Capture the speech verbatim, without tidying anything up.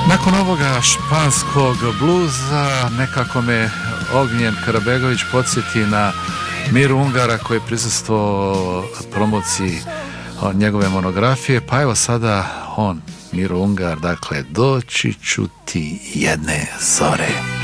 Nakon ovoga španskog bluza nekako me Ognjen Karabegović podsjeti na Miru Ungara koji je prisustvovao promociji njegove monografije, pa evo sada on, Miro Ungar, dakle, doći ću ti jedne zore.